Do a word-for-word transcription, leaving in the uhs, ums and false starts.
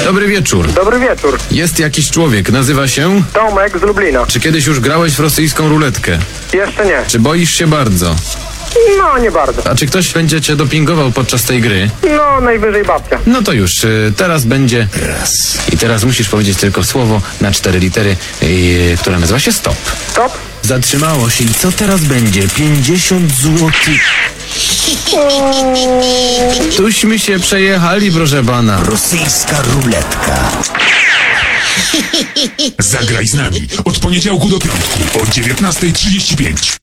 Dobry wieczór. Dobry wieczór. Jest jakiś człowiek, nazywa się... Tomek z Lublina. Czy kiedyś już grałeś w rosyjską ruletkę? Jeszcze nie. Czy boisz się bardzo? No, nie bardzo. A czy ktoś będzie cię dopingował podczas tej gry? No, najwyżej babcia. No to już, y, teraz będzie raz. I teraz musisz powiedzieć tylko słowo na cztery litery, y, które nazywa się stop. Stop. Zatrzymało się i co teraz będzie? pięćdziesiąt złotych. Tuśmy się przejechali, proszę pana. Rosyjska ruletka. Zagraj z nami od poniedziałku do piątku o dziewiętnasta trzydzieści pięć.